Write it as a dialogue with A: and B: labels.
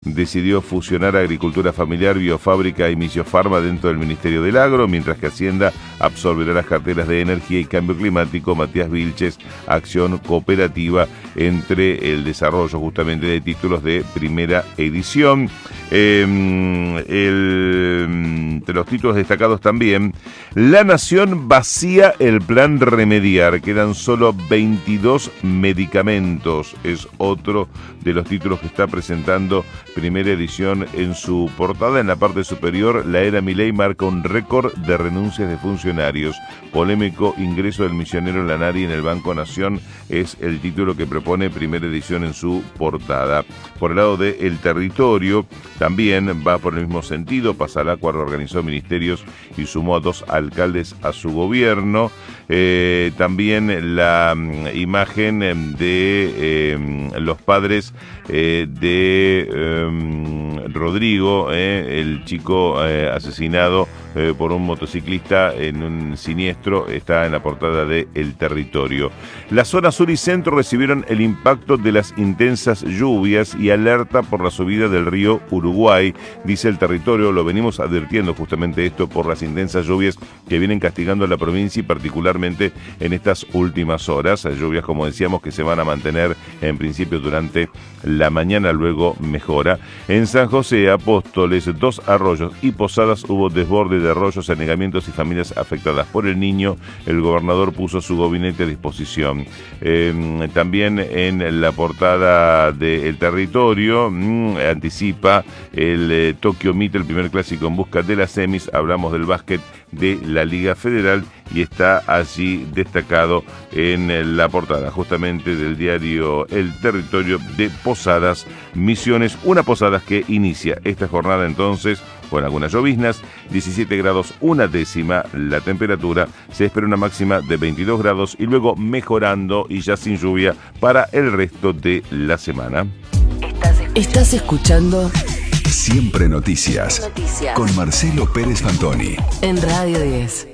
A: decidió fusionar agricultura familiar, biofábrica y Misiofarma dentro del Ministerio del Agro, mientras que Hacienda absorberá las carteras de Energía y Cambio Climático, Matías Vilches, Acción Cooperativa, entre el desarrollo justamente de títulos de primera edición. Entre los títulos destacados también, La Nación vacía el plan Remediar, quedan solo 22 medicamentos, es otro de los títulos que está presentando Primera Edición en su portada. En la parte superior, la era Milei marca un récord de renuncias de funcionarios. Polémico ingreso del misionero Lanari en el Banco Nación es el título que propone Primera Edición en su portada. Por el lado de El Territorio, también va por el mismo sentido. Pasará organizó ministerios y sumó a 2 alcaldes a su gobierno. También la imagen de los padres de Rodrigo, el chico asesinado por un motociclista en un siniestro, está en la portada de El Territorio. La zona sur y centro recibieron el impacto de las intensas lluvias y alerta por la subida del río Uruguay, dice El Territorio. Lo venimos advirtiendo justamente esto por las intensas lluvias que vienen castigando a la provincia y particularmente en estas últimas horas. Lluvias, como decíamos, que se van a mantener en principio durante la mañana, luego mejora. En San José, Apóstoles, Dos Arroyos y Posadas hubo desborde de arroyos, anegamientos y familias afectadas por el Niño. El gobernador puso su gabinete a disposición. También en la portada de El Territorio anticipa el Tokio Meet, el primer clásico en busca de las semis. Hablamos del básquet de la Liga Federal y está allí destacado en la portada justamente del diario El Territorio de Posadas Misiones, una Posadas que inicia esta jornada entonces con algunas lloviznas, 17 grados 1/10 la temperatura, se espera una máxima de 22 grados y luego mejorando y ya sin lluvia para el resto de la semana.
B: Estás escuchando
C: Siempre Noticias con Marcelo Pérez Fantoni
B: en Radio 10.